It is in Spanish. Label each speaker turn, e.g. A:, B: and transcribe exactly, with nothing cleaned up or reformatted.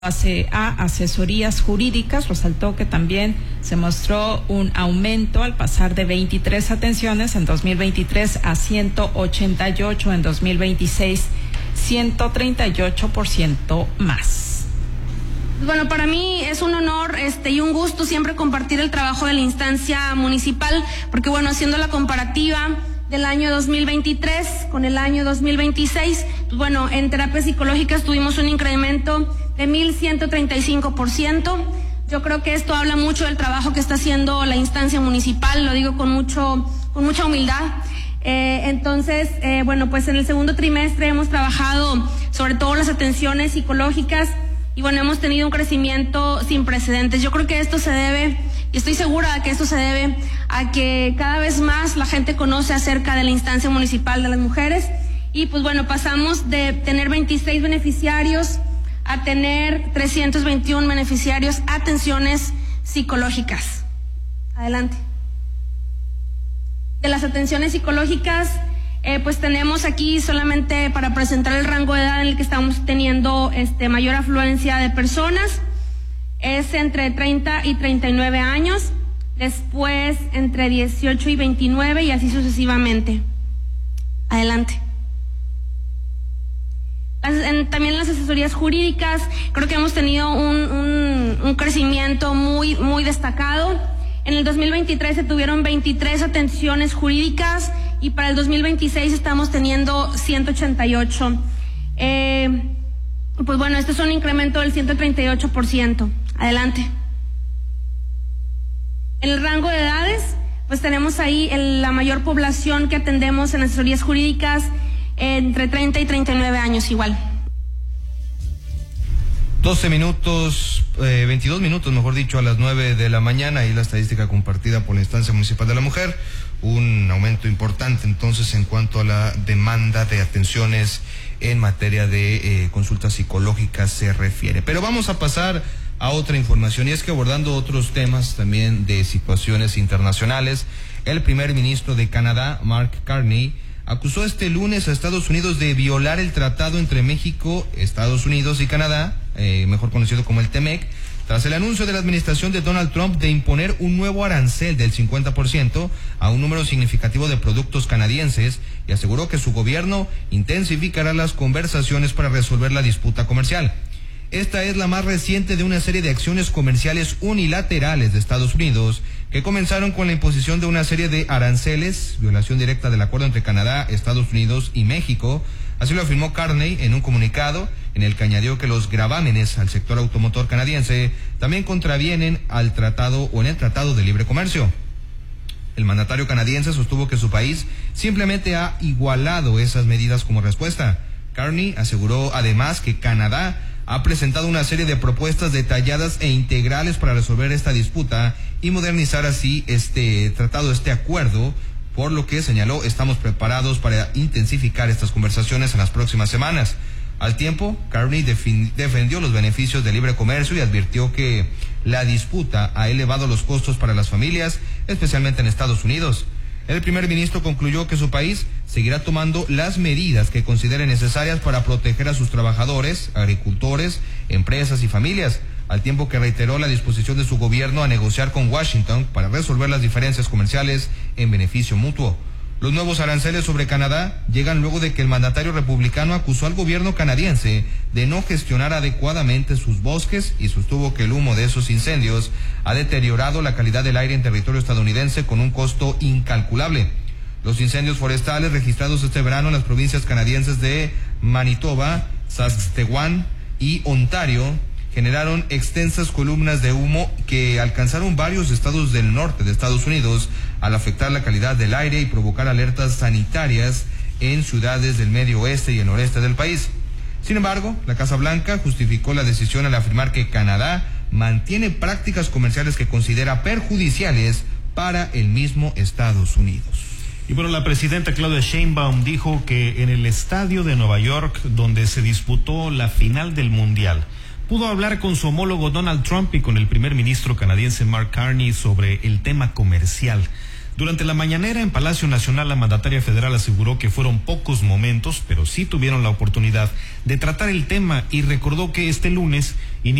A: a asesorías jurídicas, resaltó que también se mostró un aumento al pasar de veintitrés atenciones en dos mil veintitrés a ciento ochenta y ocho en dos mil veintiséis, ciento treinta y ocho por ciento más.
B: Bueno, para mí es un honor este, y un gusto siempre compartir el trabajo de la instancia municipal, porque bueno, haciendo la comparativa del año dos mil veintitrés con el año dos mil veintiséis, pues bueno, en terapias psicológicas tuvimos un incremento de mil ciento treinta y cinco por ciento. Yo creo que esto habla mucho del trabajo que está haciendo la instancia municipal, lo digo con mucho, con mucha humildad. Eh, entonces, eh, bueno, pues en el segundo trimestre hemos trabajado sobre todo las atenciones psicológicas y bueno, hemos tenido un crecimiento sin precedentes. Yo creo que esto se debe, y estoy segura de que esto se debe a que cada vez más la gente conoce acerca de la instancia municipal de las mujeres y pues bueno, pasamos de tener veintiséis beneficiarios a tener trescientos veintiuno beneficiarios atenciones psicológicas. Adelante. De las atenciones psicológicas, eh, pues tenemos aquí solamente para presentar el rango de edad en el que estamos teniendo este mayor afluencia de personas. Es entre treinta y treinta y nueve años, después entre dieciocho y veintinueve y así sucesivamente. Adelante. En, también las asesorías jurídicas, creo que hemos tenido un, un, un crecimiento muy, muy destacado. En el dos mil veintitrés se tuvieron veintitrés atenciones jurídicas y para el dos mil veintiséis estamos teniendo ciento ochenta y ocho. Eh, pues bueno, este es un incremento del ciento treinta y ocho por ciento. Adelante. En el rango de edades, pues tenemos ahí el, la mayor población que atendemos en asesorías jurídicas entre treinta y treinta y nueve años igual.
C: doce minutos, eh, veintidós minutos, mejor dicho, a las nueve de la mañana, y la estadística compartida por la Instancia Municipal de la Mujer, un aumento importante entonces en cuanto a la demanda de atenciones en materia de eh, consultas psicológicas se refiere. Pero vamos a pasar a otra información, y es que abordando otros temas también de situaciones internacionales, el primer ministro de Canadá, Mark Carney, acusó este lunes a Estados Unidos de violar el tratado entre México, Estados Unidos y Canadá, eh, mejor conocido como el T M E C, tras el anuncio de la administración de Donald Trump de imponer un nuevo arancel del cincuenta por ciento a un número significativo de productos canadienses, y aseguró que su gobierno intensificará las conversaciones para resolver la disputa comercial. Esta es la más reciente de una serie de acciones comerciales unilaterales de Estados Unidos que comenzaron con la imposición de una serie de aranceles, violación directa del acuerdo entre Canadá, Estados Unidos y México. Así lo afirmó Carney en un comunicado en el que añadió que los gravámenes al sector automotor canadiense también contravienen al tratado o en el Tratado de Libre Comercio. El mandatario canadiense sostuvo que su país simplemente ha igualado esas medidas como respuesta. Carney aseguró además que Canadá ha presentado una serie de propuestas detalladas e integrales para resolver esta disputa y modernizar así este tratado, este acuerdo, por lo que señaló, estamos preparados para intensificar estas conversaciones en las próximas semanas. Al tiempo, Carney defendió los beneficios del libre comercio y advirtió que la disputa ha elevado los costos para las familias, especialmente en Estados Unidos. El primer ministro concluyó que su país seguirá tomando las medidas que considere necesarias para proteger a sus trabajadores, agricultores, empresas y familias, al tiempo que reiteró la disposición de su gobierno a negociar con Washington para resolver las diferencias comerciales en beneficio mutuo. Los nuevos aranceles sobre Canadá llegan luego de que el mandatario republicano acusó al gobierno canadiense de no gestionar adecuadamente sus bosques y sostuvo que el humo de esos incendios ha deteriorado la calidad del aire en territorio estadounidense con un costo incalculable. Los incendios forestales registrados este verano en las provincias canadienses de Manitoba, Saskatchewan y Ontario generaron extensas columnas de humo que alcanzaron varios estados del norte de Estados Unidos al afectar la calidad del aire y provocar alertas sanitarias en ciudades del medio oeste y el noreste del país. Sin embargo, la Casa Blanca justificó la decisión al afirmar que Canadá mantiene prácticas comerciales que considera perjudiciales para el mismo Estados Unidos.
D: Y bueno, la presidenta Claudia Sheinbaum dijo que en el estadio de Nueva York, donde se disputó la final del Mundial, pudo hablar con su homólogo Donald Trump y con el primer ministro canadiense Mark Carney sobre el tema comercial. Durante la mañanera en Palacio Nacional, la mandataria federal aseguró que fueron pocos momentos, pero sí tuvieron la oportunidad de tratar el tema y recordó que este lunes